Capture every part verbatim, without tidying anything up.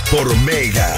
por Mega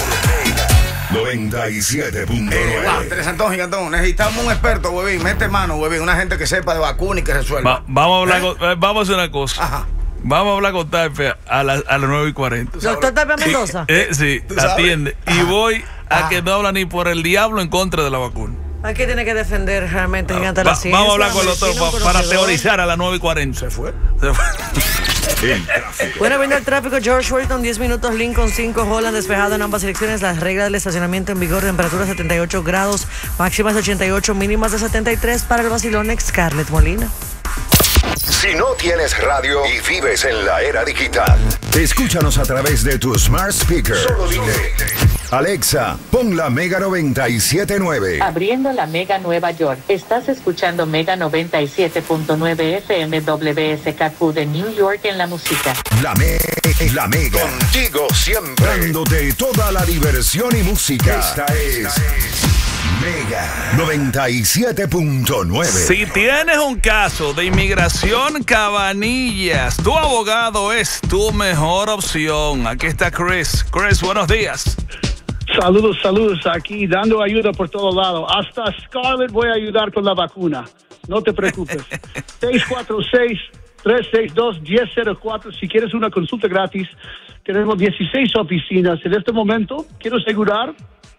noventa y siete punto nueve. Eh, interesante, gigantón. Necesitamos un experto, huevín. Mete mano, huevín. Una gente que sepa de vacuna y que resuelva. Va, vamos a hablar ¿Eh? con, eh, vamos a hacer una cosa. Ajá. Vamos a hablar con Tapia a, la, a las nueve y cuarenta. Doctor Tapia Mendoza. Eh, sí, atiende. Y voy a ah. que no habla ni por el diablo en contra de la vacuna. Aquí tiene que defender realmente gigante la ciencia. Vamos a hablar con el doctor pa, para teorizar a las nueve y cuarenta. Se fue. Se fue. Bueno, viendo el tráfico, George Washington, diez minutos, Lincoln cinco, Holland despejado en ambas direcciones. Las reglas del estacionamiento en vigor, temperatura setenta y ocho grados, máximas de ochenta y ocho, mínimas de setenta y tres. Para el vacilón, Scarlett Molina. Si no tienes radio y vives en la era digital, escúchanos a través de tu smart speaker. Solo dile: Alexa, pon la Mega noventa y siete punto nueve. Abriendo la Mega Nueva York. Estás escuchando Mega noventa y siete punto nueve F M W S K Q de New York en la música. La, me la Mega. Contigo siempre. Dándote toda la diversión y música. Esta es... Esta es Mega noventa y siete punto nueve. Si tienes un caso de inmigración, Cabanillas, tu abogado es tu mejor opción. Aquí está Chris. Chris, buenos días. Saludos, saludos. Aquí dando ayuda por todos lados. Hasta Scarlett voy a ayudar con la vacuna. No te preocupes. seis cuatro seis, tres seis dos, uno cero cero cuatro. Si quieres una consulta gratis, tenemos dieciséis oficinas. En este momento quiero asegurar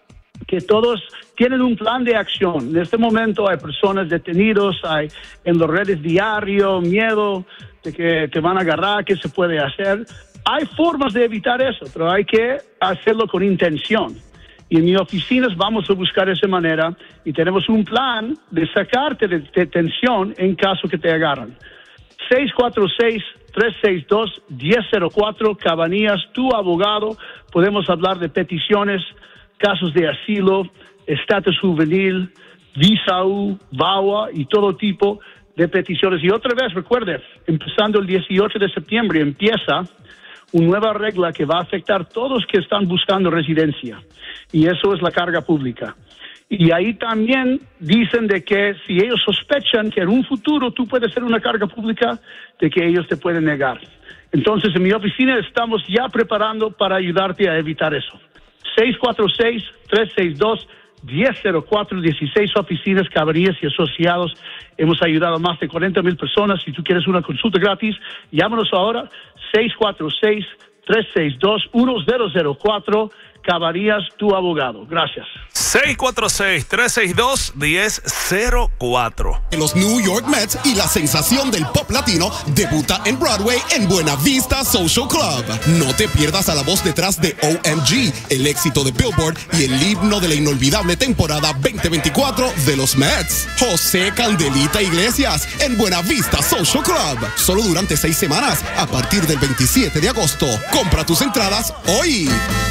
que todos tienen un plan de acción. En este momento hay personas detenidos, hay en las redes diario, miedo de que te van a agarrar, ¿qué se puede hacer? Hay formas de evitar eso, pero hay que hacerlo con intención. Y en mis oficinas vamos a buscar esa manera y tenemos un plan de sacarte de detención en caso que te agarran. seis cuatro seis, tres seis dos, uno cero cero cuatro, Cabanillas, tu abogado. Podemos hablar de peticiones, casos de asilo, estatus juvenil, visa U, V A W A y todo tipo de peticiones. Y otra vez, recuerde, empezando el dieciocho de septiembre, empieza una nueva regla que va a afectar a todos que están buscando residencia. Y eso es la carga pública. Y ahí también dicen de que si ellos sospechan que en un futuro tú puedes ser una carga pública, de que ellos te pueden negar. Entonces, en mi oficina estamos ya preparando para ayudarte a evitar eso. seis cuatro seis, tres seis dos, uno cero cero cuatro, dieciséis oficinas, Cabanillas y asociados. Hemos ayudado a más de cuarenta mil personas. Si tú quieres una consulta gratis, llámanos ahora, seis cuatro seis, tres seis dos, uno cero cero cuatro, Cabanillas, tu abogado. Gracias. seis cuatro seis, tres seis dos, uno cero cero cuatro. Los New York Mets y la sensación del pop latino debuta en Broadway en Buena Vista Social Club. No te pierdas a la voz detrás de O M G, el éxito de Billboard y el himno de la inolvidable temporada veinte veinticuatro de los Mets. José Candelita Iglesias en Buena Vista Social Club. Solo durante seis semanas a partir del veintisiete de agosto. Compra tus entradas hoy.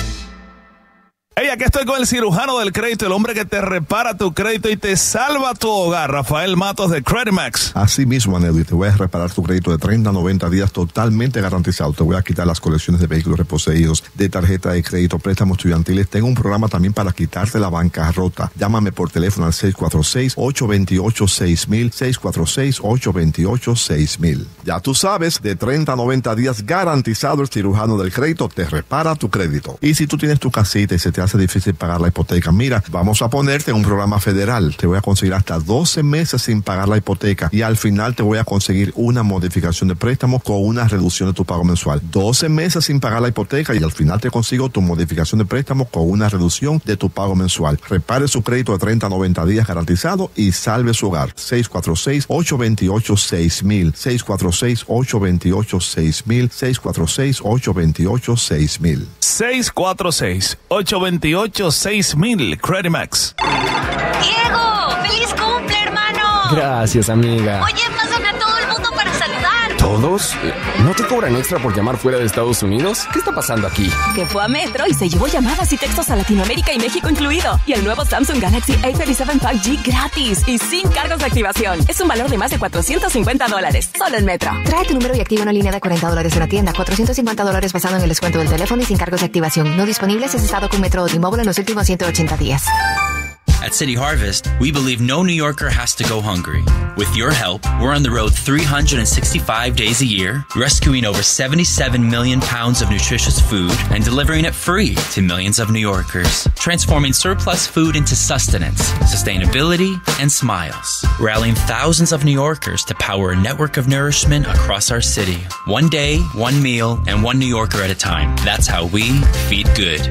Hey, aquí estoy con el cirujano del crédito, el hombre que te repara tu crédito y te salva tu hogar, Rafael Matos de CreditMax. Así mismo, Anelli, te voy a reparar tu crédito de treinta a noventa días totalmente garantizado. Te voy a quitar las colecciones de vehículos reposeídos, de tarjeta de crédito, préstamos estudiantiles. Tengo un programa también para quitarte la bancarrota. Llámame por teléfono al seis cuatro seis, ocho dos ocho, seis mil, seis cuatro seis, ocho dos ocho, seis mil. Ya tú sabes, de treinta a noventa días garantizado, el cirujano del crédito te repara tu crédito. Y si tú tienes tu casita y se te hace difícil pagar la hipoteca, mira, vamos a ponerte en un programa federal. Te voy a conseguir hasta doce meses sin pagar la hipoteca y al final te voy a conseguir una modificación de préstamo con una reducción de tu pago mensual. doce meses sin pagar la hipoteca y al final te consigo tu modificación de préstamo con una reducción de tu pago mensual. Repare su crédito de treinta a noventa días garantizado y salve su hogar. seis cuatro seis, ocho dos ocho, seis mil, seis cuatro seis, ocho dos ocho, seis mil, seis cuatro seis, ocho dos ocho, seis mil. seis cuatro seis, ocho dos ocho, seis mil, CreditMax. ¡Diego! ¡Feliz cumple, hermano! Gracias, amiga. Oye, pasan a todo el mundo para saludar. ¿Todos? ¿No te cobran extra por llamar fuera de Estados Unidos? ¿Qué está pasando aquí? Que fue a Metro y se llevó llamadas y textos a Latinoamérica y México incluido. Y el nuevo Samsung Galaxy A treinta y siete cinco G gratis y sin cargos de activación. Es un valor de más de cuatrocientos cincuenta dólares. Solo en Metro. Trae tu número y activa una línea de cuarenta dólares en la tienda. cuatrocientos cincuenta dólares basado en el descuento del teléfono y sin cargos de activación. No disponible si has estado con Metro o T-Mobile en los últimos ciento ochenta días. At City Harvest, we believe no New Yorker has to go hungry. With your help, we're on the road three hundred sixty-five days a year, rescuing over seventy-seven million pounds of nutritious food and delivering it free to millions of New Yorkers, transforming surplus food into sustenance, sustainability, and smiles, rallying thousands of New Yorkers to power a network of nourishment across our city. One day, one meal, and one New Yorker at a time. That's how we feed good.